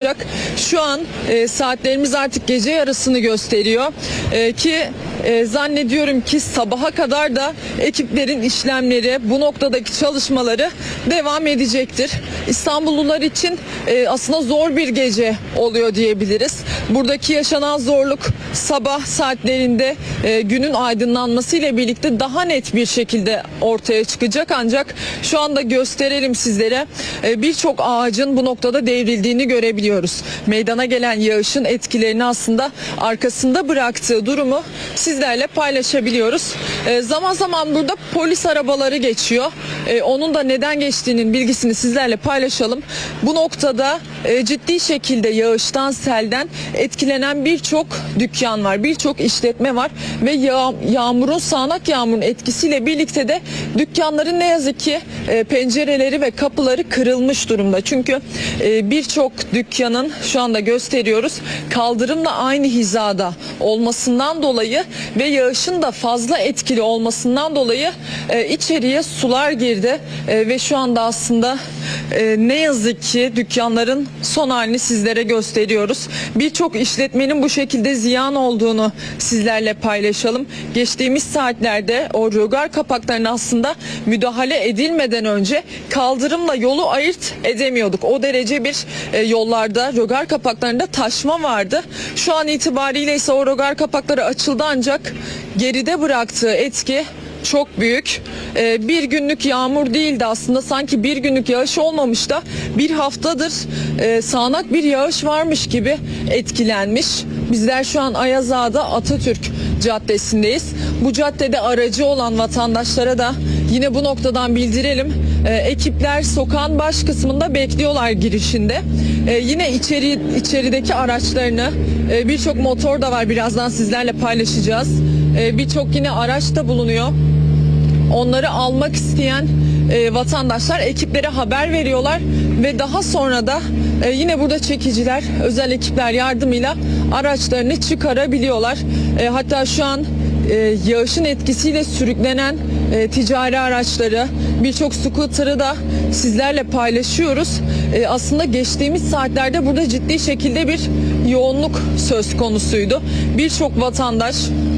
Ancak şu an saatlerimiz artık gece yarısını gösteriyor ki zannediyorum ki sabaha kadar da ekiplerin işlemleri, bu noktadaki çalışmaları devam edecektir. İstanbullular için aslında zor bir gece oluyor diyebiliriz. Buradaki yaşanan zorluk sabah saatlerinde günün aydınlanması ile birlikte daha net bir şekilde ortaya çıkacak. Ancak şu anda gösterelim sizlere, birçok ağacın bu noktada devrildiğini görebiliyoruz. Meydana gelen yağışın etkilerini aslında arkasında bıraktığı durumu sizlerle paylaşabiliyoruz. Zaman zaman burada polis arabaları geçiyor. Onun da neden geçtiğinin bilgisini sizlerle paylaşalım. Bu noktada ciddi şekilde yağıştan, selden etkilenen birçok dükkan var, birçok işletme var ve yağmurun, sağanak yağmurun etkisiyle birlikte de dükkanların ne yazık ki pencereleri ve kapıları kırılmış durumda. Çünkü birçok dükkanın şu anda gösteriyoruz kaldırımla aynı hizada olmasından dolayı ve yağışın da fazla etkili olmasından dolayı içeriye sular girdi ve şu anda aslında ne yazık ki dükkanların son halini sizlere gösteriyoruz. Birçok işletmenin bu şekilde ziyan olduğunu sizlerle paylaşalım. Geçtiğimiz saatlerde o rögar kapaklarına aslında müdahale edilmeden önce kaldırımla yolu ayırt edemiyorduk. O derece bir yollarda, rögar kapaklarında taşma vardı. Şu an itibariyle ise o rögar kapakları açıldı ancak geride bıraktığı etki çok büyük. Bir günlük yağmur değildi aslında, sanki bir günlük yağış olmamış da bir haftadır sağanak bir yağış varmış gibi etkilenmiş. Bizler şu an Ayazağa'da Atatürk Caddesi'ndeyiz. Bu caddede aracı olan vatandaşlara da yine bu noktadan bildirelim. Ekipler sokağın baş kısmında bekliyorlar girişinde. Yine içerideki araçlarını, birçok motor da var, birazdan sizlerle paylaşacağız. Birçok yine araç da bulunuyor. Onları almak isteyen vatandaşlar ekiplere haber veriyorlar ve daha sonra da yine burada çekiciler, özel ekipler yardımıyla araçlarını çıkarabiliyorlar. Hatta şu an yağışın etkisiyle sürüklenen ticari araçları, birçok scooter'ı da sizlerle paylaşıyoruz. Aslında geçtiğimiz saatlerde burada ciddi şekilde bir yoğunluk söz konusuydu. Birçok vatandaş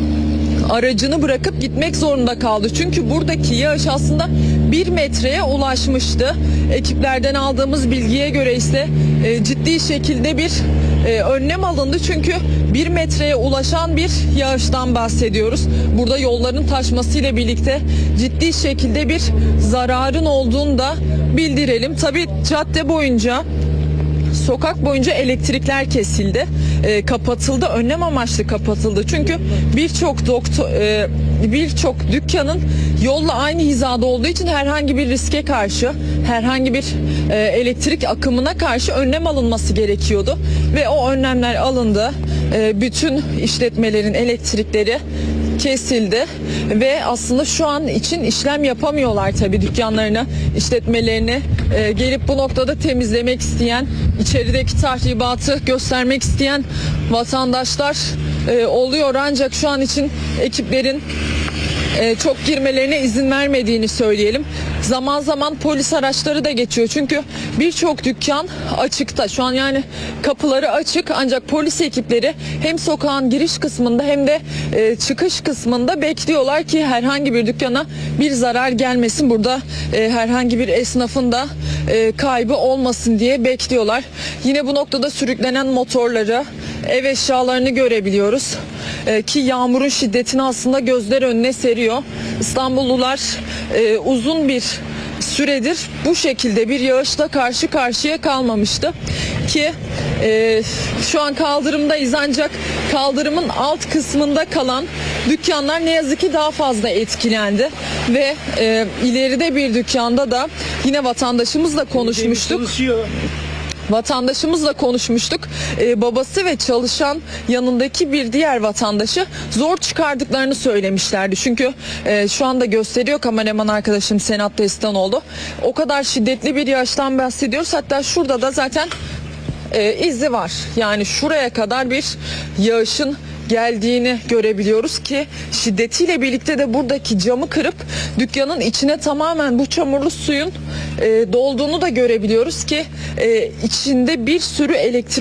aracını bırakıp gitmek zorunda kaldı. Çünkü buradaki yağış aslında 1 metreye ulaşmıştı. Ekiplerden aldığımız bilgiye göre ise ciddi şekilde bir önlem alındı. Çünkü 1 metreye ulaşan bir yağıştan bahsediyoruz. Burada yolların taşmasıyla birlikte ciddi şekilde bir zararın olduğunu da bildirelim. Tabii cadde boyunca, sokak boyunca elektrikler kesildi, kapatıldı, önlem amaçlı kapatıldı. Çünkü birçok dükkanın yolla aynı hizada olduğu için herhangi bir riske karşı, herhangi bir elektrik akımına karşı önlem alınması gerekiyordu ve o önlemler alındı. Bütün işletmelerin elektrikleri kesildi ve aslında şu an için işlem yapamıyorlar tabii, dükkanlarını, işletmelerini gelip bu noktada temizlemek isteyen, içerideki tahribatı göstermek isteyen vatandaşlar oluyor. Ancak şu an için ekiplerin çok girmelerine izin vermediğini söyleyelim. Zaman zaman polis araçları da geçiyor. Çünkü birçok dükkan açıkta. Şu an yani kapıları açık ancak polis ekipleri hem sokağın giriş kısmında hem de çıkış kısmında bekliyorlar ki herhangi bir dükkana bir zarar gelmesin. Burada herhangi bir esnafın da kaybı olmasın diye bekliyorlar. Yine bu noktada sürüklenen motorları, ev eşyalarını görebiliyoruz. Ki yağmurun şiddetini aslında gözler önüne seriyor. İstanbullular uzun bir süredir bu şekilde bir yağışla karşı karşıya kalmamıştı ki şu an kaldırımdayız ancak kaldırımın alt kısmında kalan dükkanlar ne yazık ki daha fazla etkilendi ve ileride bir dükkanda da yine vatandaşımızla konuşmuştuk. Babası ve çalışan yanındaki bir diğer vatandaşı zor çıkardıklarını söylemişlerdi. Çünkü şu anda gösteriyor kameraman arkadaşım Senat Destanoğlu. O kadar şiddetli bir yağıştan bahsediyoruz. Hatta şurada da zaten izi var. Yani şuraya kadar bir yağışın geldiğini görebiliyoruz ki şiddetiyle birlikte de buradaki camı kırıp dükkanın içine tamamen bu çamurlu suyun dolduğunu da görebiliyoruz ki içinde bir sürü elektrik